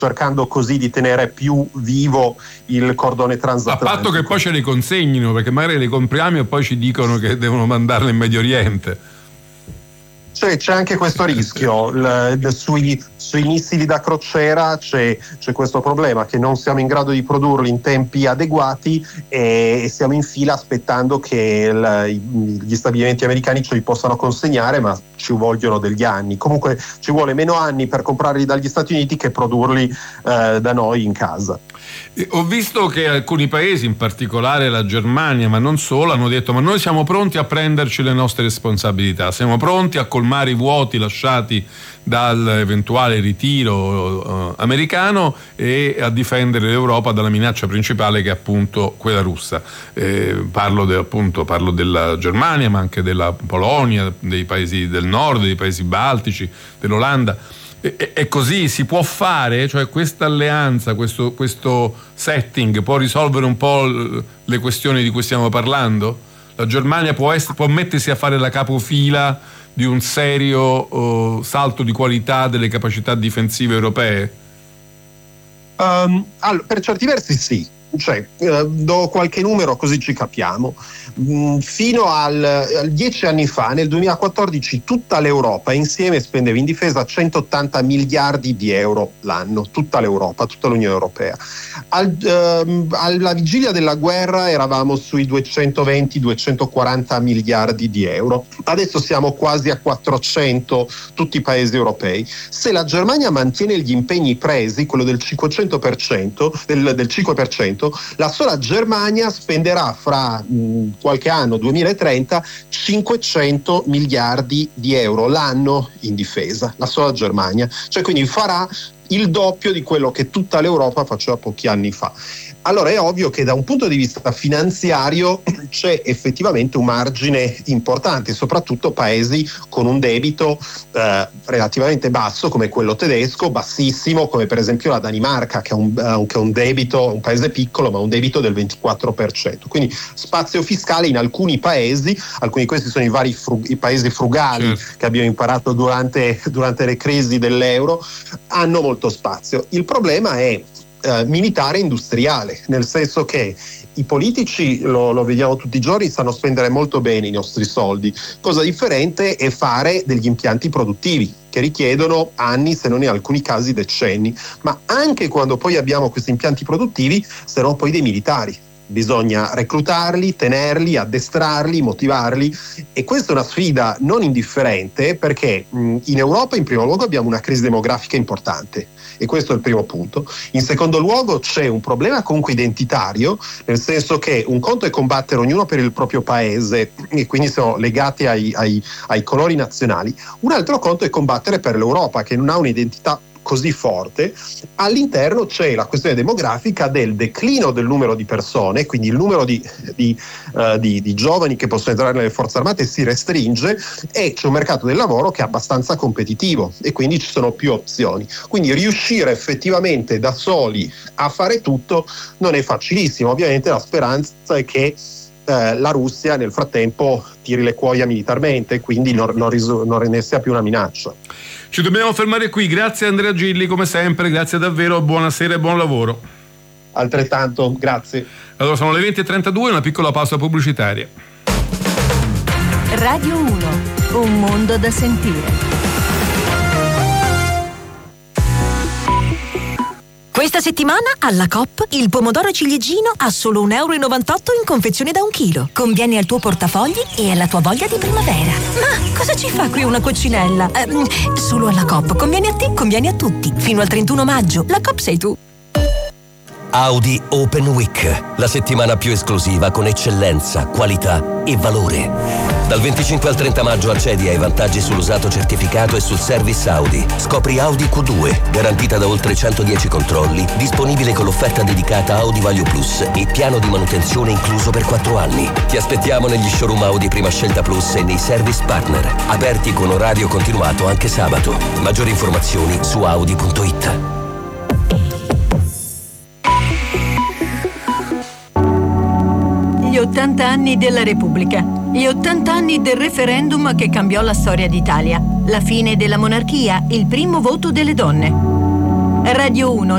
cercando così di tenere più vivo il cordone transatlantico. A patto che poi ce le consegnino, perché magari le compriamo e poi ci dicono che devono mandarle in Medio Oriente. C'è anche questo rischio. Sui missili da crociera c'è questo problema, che non siamo in grado di produrli in tempi adeguati e siamo in fila aspettando che gli stabilimenti americani ce li possano consegnare, ma ci vogliono degli anni. Comunque ci vuole meno anni per comprarli dagli Stati Uniti che produrli da noi in casa. Ho visto che alcuni paesi, in particolare la Germania, ma non solo, hanno detto: ma noi siamo pronti a prenderci le nostre responsabilità, siamo pronti a colmare i vuoti lasciati dall'eventuale ritiro americano e a difendere l'Europa dalla minaccia principale, che è appunto quella russa. Parlo della Germania, ma anche della Polonia, dei paesi del nord, dei paesi baltici, dell'Olanda. E così si può fare, cioè questa alleanza, questo setting può risolvere un po' le questioni di cui stiamo parlando? La Germania può mettersi a fare la capofila di un serio salto di qualità delle capacità difensive europee? Allora, per certi versi sì. Do qualche numero così ci capiamo. Fino al 10 anni fa, nel 2014, tutta l'Europa insieme spendeva in difesa 180 miliardi di euro l'anno, tutta l'Europa, tutta l'Unione Europea. Alla vigilia della guerra eravamo sui 220-240 miliardi di euro. Adesso siamo quasi a 400, tutti i paesi europei. Se la Germania mantiene gli impegni presi, quello del 500%, del 5%, la sola Germania spenderà fra qualche anno, 2030, 500 miliardi di euro l'anno in difesa, la sola Germania. Quindi farà il doppio di quello che tutta l'Europa faceva pochi anni fa. Allora è ovvio che da un punto di vista finanziario c'è effettivamente un margine importante, soprattutto paesi con un debito relativamente basso come quello tedesco, bassissimo come per esempio la Danimarca, che ha un debito, un paese piccolo ma un debito del 24%. Quindi spazio fiscale in alcuni paesi, alcuni di questi sono i paesi frugali, certo, che abbiamo imparato durante le crisi dell'euro, hanno molto spazio. Il problema è militare e industriale, nel senso che i politici, lo vediamo tutti i giorni, sanno spendere molto bene i nostri soldi. Cosa differente è fare degli impianti produttivi che richiedono anni, se non in alcuni casi decenni, ma anche quando poi abbiamo questi impianti produttivi servono poi dei militari. Bisogna reclutarli, tenerli, addestrarli, motivarli, e questa è una sfida non indifferente, perché in Europa in primo luogo abbiamo una crisi demografica importante, e questo è il primo punto. In secondo luogo c'è un problema comunque identitario, nel senso che un conto è combattere ognuno per il proprio paese, e quindi siamo legati ai colori nazionali. Un altro conto è combattere per l'Europa, che non ha un'identità così forte. All'interno c'è la questione demografica del declino del numero di persone, quindi il numero di giovani che possono entrare nelle forze armate si restringe, e c'è un mercato del lavoro che è abbastanza competitivo e quindi ci sono più opzioni. Quindi riuscire effettivamente da soli a fare tutto non è facilissimo. Ovviamente la speranza è che la Russia nel frattempo tiri le cuoia militarmente, quindi non ne sia più una minaccia. Ci dobbiamo fermare qui. Grazie Andrea Gilli, come sempre, grazie davvero, buonasera e buon lavoro. Altrettanto, grazie. Allora sono le 20:32, una piccola pausa pubblicitaria. Radio 1, un mondo da sentire. Questa settimana alla Coop il pomodoro ciliegino a solo €1,98 in confezione da 1 chilo. Conviene al tuo portafogli e alla tua voglia di primavera. Ma cosa ci fa qui una coccinella? Solo alla Coop. Conviene a te, conviene a tutti. Fino al 31 maggio. La Coop sei tu. Audi Open Week, la settimana più esclusiva con eccellenza, qualità e valore. Dal 25 al 30 maggio accedi ai vantaggi sull'usato certificato e sul service Audi. Scopri Audi Q2, garantita da oltre 110 controlli, disponibile con l'offerta dedicata Audi Value Plus e piano di manutenzione incluso per 4 anni. Ti aspettiamo negli showroom Audi Prima Scelta Plus e nei service partner, aperti con orario continuato anche sabato. Maggiori informazioni su audi.it. Gli 80 anni della Repubblica, gli 80 anni del referendum che cambiò la storia d'Italia, la fine della monarchia, il primo voto delle donne. Radio 1